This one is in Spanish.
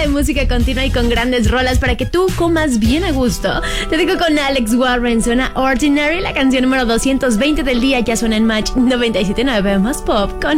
hay música continua y con grandes rolas para que tú comas bien a gusto. Te dejo con Alex Warren, suena Ordinary, la canción número 220 del día, ya suena en Match 97.9 más pop con